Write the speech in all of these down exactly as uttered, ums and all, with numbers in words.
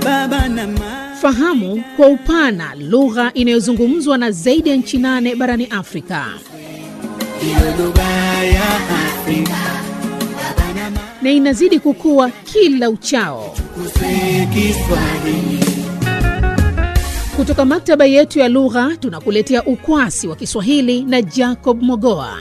baba na mama. Fahamu kwa upana lugha inayozungumzwa na zaidi ya nchi nane barani Afrika. Ndiyo lugha ya Afrika. Baba na mama. Na inazidi kukua kila uchao. Kusema Kiswahili. Kutoka maktaba yetu ya lugha tunakuletea ukwasi wa Kiswahili na Jacob Mogoa.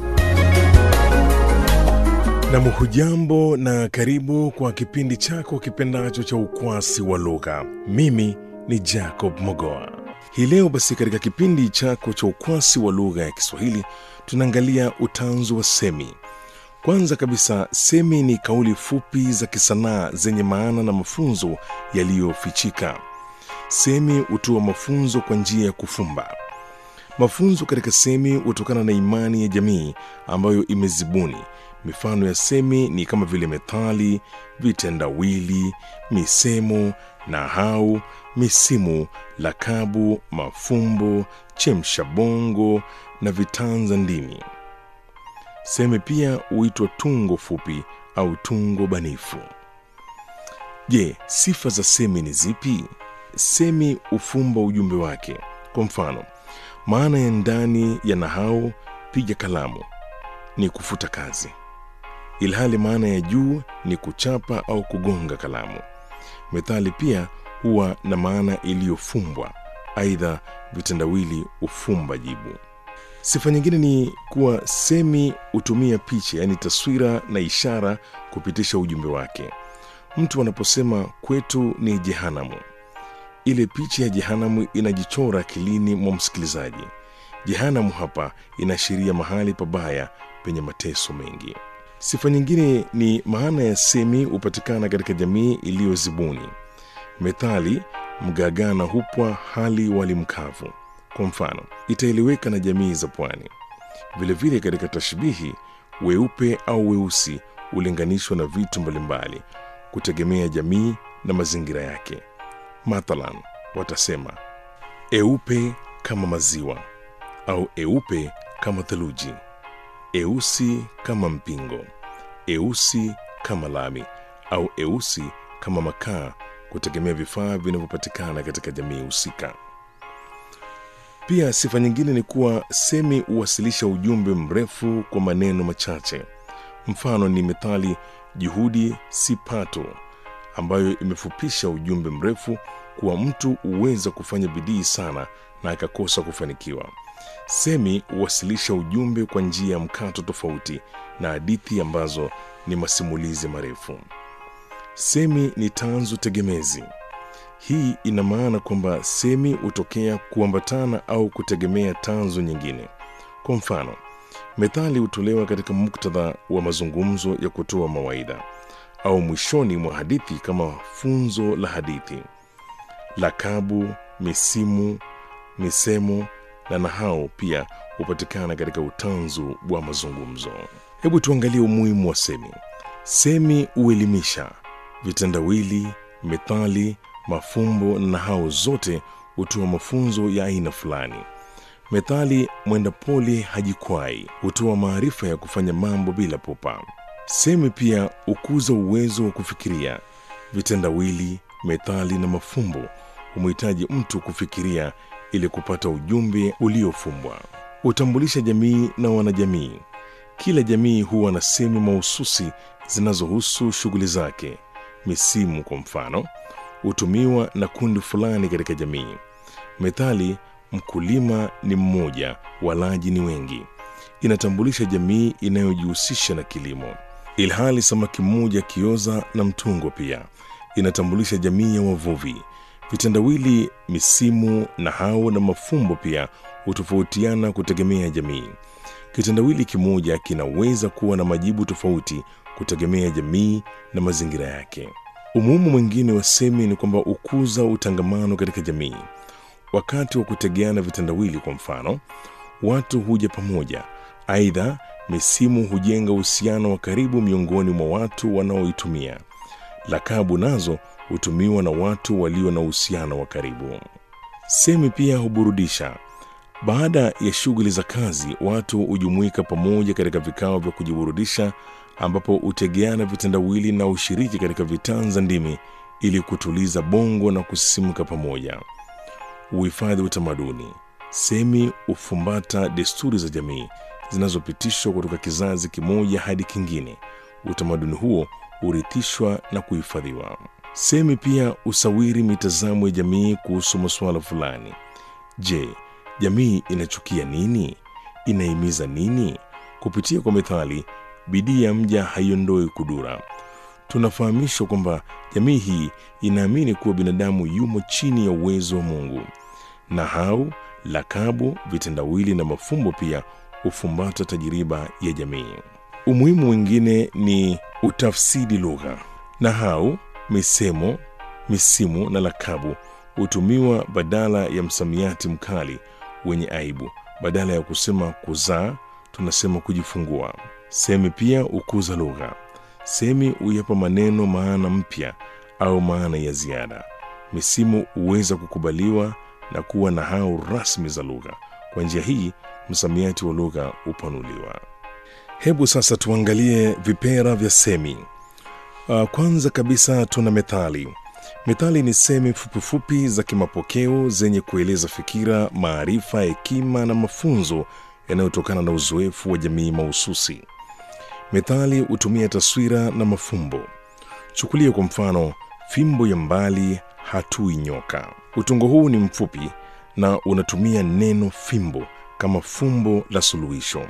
Na mhujambo na karibu kwa kipindi chako kipendacho cha ukwasi wa lugha. Mimi ni Jacob Mogoa. Hii leo basi katika kipindi chako cha ukwasi wa lugha ya Kiswahili tunaangalia utanzu wa semi. Kwanza kabisa, semi ni kauli fupi za kisanaa zenye maana na mafunzo yaliyofichika. Semi hutoa mafunzo kwa njia ya kufumba. Mafunzo katika semi hutokana na imani ya jamii ambayo imezibuni. Mifano ya semi ni kama vile methali, vitendawili, misemo, nahau, misimu, lakabu, mafumbo, chemshabongo na vitanza ndimi. Semi pia huitwa tungo fupi au tungo banifu. Je, sifa za semi ni zipi? Semi hufumba ujumbe wake. Kwa mfano, maana ya ndani ya nahau piga kalamu ni kufuta kazi, ilhali maana ya juu ni kuchapa au kugonga kalamu. Methali pia huwa na maana iliyofumbwa. Aidha, vitendawili hufumba jibu. Sifa nyingine ni kuwa semi hutumia picha, yani taswira na ishara kupitisha ujumbe wake. Mtu anaposema kwetu ni jehanamu, ile picha ya jehanamu inajichora akilini mwa msikilizaji. Jehanamu hapa inaashiria mahali pabaya penye mateso mengi. Sifa nyingine ni maana ya semi hupatikana katika jamii iliyozibuni. Methali, mgagana hupwa hali wali mkavu. Kwa mfano, itaeleweka na jamii za pwani. Vile vile katika tashbihi, weupe au weusi ulinganishwa na vitu mbalimbali kutegemea jamii na mazingira yake. Mathalan, watasema eupe kama maziwa au eupe kama theluji, eusi kama mpingo, eusi kama lami au eusi kama makaa, kutegemea vifaa vinavyopatikana katika jamii husika. Pia sifa nyingine ni kuwa semi huwasilisha ujumbe mrefu kwa maneno machache. Mfano ni methali juhudi si pato, ambayo imefupisha ujumbe mrefu kuwa mtu huweza kufanya bidii sana na akakosa kufanikiwa. Semi huwasilisha ujumbe kwa njia ya mkato tofauti na hadithi ambazo ni masimulizi marefu. Semi ni tanzu tegemezi. Hii ina maana kwamba semi hutokea kuambatana au kutegemea tanzu nyingine. Kwa mfano, methali hutolewa katika muktadha wa mazungumzo ya kutoa mawaidha au mwishoni mwa hadithi kama funzo la hadithi. Lakabu, misimu, misemo na nahau pia hupatikana katika utanzu wa mazungumzo. Hebu tuangalie umuhimu wa semi. Semi huelimisha. Vitendawili, methali, mafumbo na nahau zote hutoa mafunzo ya aina fulani. Methali mwenda pole hajikwai hutoa maarifa ya kufanya mambo bila pupa. Semi pia hukuza uwezo wa kufikiria. Vitendawili, methali na mafumbo humhitaji mtu kufikiria ili kupata ujumbe uliofumbwa. Hutambulisha jamii na wanajamii. Kila jamii huwa na semi mahususi zinazohusu shughuli zake. Misimu kwa mfano hutumiwa na kundi fulani katika jamii. Methali mkulima ni mmoja, walaji ni wengi, inatambulisha jamii inayojihusisha na kilimo. Ilhali samaki mmoja kioza na mtungo pia inatambulisha jamii ya wavuvi. Vitendawili, misimu, nahau na mafumbo pia hutofautiana kutegemea jamii. Kitendawili kimoja kinaweza kuwa na majibu tofauti kutegemea jamii na mazingira yake. Umuhimu mwingine wa semi ni kwamba ukuza utangamano katika jamii. Wakati wa kutegeana vitendawili kwa mfano, watu huja pamoja. Aidha, misimu hujenga uhusiano wa karibu miongoni mwa watu wanaoitumia. Lakabu nazo hutumiwa na watu walio na uhusiano wa karibu. Semi pia huburudisha. Baada ya shughuli za kazi, watu hujumuika pamoja katika vikao vya kujiburudisha ambapo hutegeana vitendawili na ushiriki katika vitanza ndimi ili kutuliza bongo na kusisimka pamoja. Uhifadhi utamaduni. Semi ufumbata desturi za jamii zinazopitishwa kutoka kizazi kimoja hadi kingine. Utamaduni huo urithishwa na kuhifadhiwa. Semi pia usawiri mitazamo ya jamii kuhusu masuala fulani. Je, jamii inachukia nini? Inahimiza nini? Kupitia kwa methali, bidii ya mja haiondoi kudura, tunafahamishwa kwamba jamii hii inaamini kuwa binadamu yumo chini ya uwezo wa Mungu. Nahau, lakabu, vitendawili na mafumbo pia ufumbata tajiriba ya jamii. Umuhimu mwingine ni utafsiri lugha. Nahau, misemo, misimu na lakabu hutumiwa badala ya msamiati mkali wenye aibu. Badala ya kusema kuzaa, tunasema kujifungua. Semi pia ukuza lugha. Semi huyapa maneno maana mpya au maana ya ziada. Misimu huweza kukubaliwa na kuwa nahau rasmi za lugha. Kwa njia hii, msamiati wa lugha upanuliwa. Hebu sasa tuangalie vipera vya semi. Uh, kwanza kabisa tuna methali. Methali ni semi fupifupi za kimapokeo zenye kueleza fikira, maarifa, hekima na mafunzo yanayotokana na uzoefu wa jamii mahususi. Methali hutumia taswira na mafumbo. Chukulia kwa mfano, fimbo ya mbali hatui nyoka. Utungo huu ni mfupi na unatumia neno fimbo kama fumbo la suluhisho.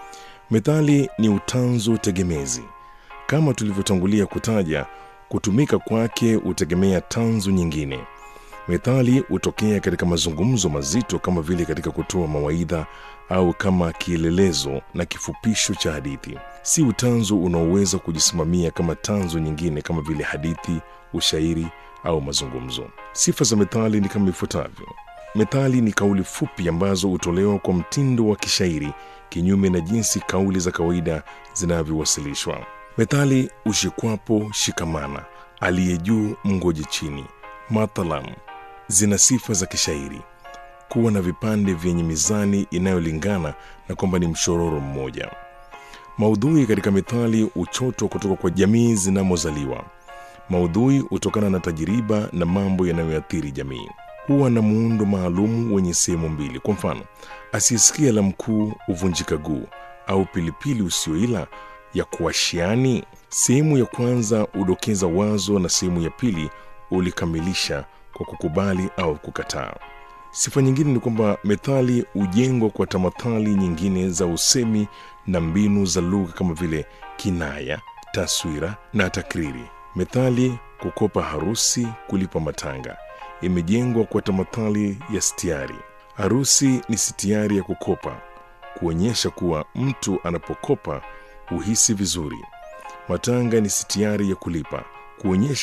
Methali ni utanzu tegemezi. Kama tulivyotangulia kutaja, kutumika kwake utegemea tanzu nyingine. Methali hutokea katika mazungumzo mazito kama vile katika kutoa mawaidha au kama kielelezo na kifupisho cha hadithi. Si utanzu unaoweza kujisimamia kama tanzu nyingine kama vile hadithi, ushairi au mazungumzo. Sifa za methali ni kama ifuatavyo. Methali ni kauli fupi ambazo hutolewa kwa mtindo wa kishairi, kinyume na jinsi kauli za kawaida zinavyowasilishwa. Methali ushikwapo shikamana, aliye juu mngoje chini. Mathalan, zina sifa za kishairi: kuwa na vipande vyenye mizani inayolingana na kwamba ni mshororo mmoja. Maudhui katika methali uchotwa kutoka kwa jamii zinamozaliwa. Maudhui hutokana na tajiriba na mambo yanayoathiri jamii. Huwa na muundo maalumu wenye sehemu mbili. Kwa mfano, asisikia la mkuu uvunjika guu, au pilipili usioila ya kuashiani. Sehemu ya kwanza udokeza wazo na sehemu ya pili ulikamilisha kwa kukubali au kukataa. Sifa nyingine ni kwamba methali ujengwa kwa tamathali nyingine za usemi na mbinu za lugha kama vile kinaya, taswira na takriri. Methali kukopa harusi, kulipa matanga imejengwa kwa tamathali ya stiari. Harusi ni sitiari ya kukopa, kuonyesha kuwa mtu anapokopa uhisi vizuri. Matanga ni sitiari ya kulipa, kuonyesha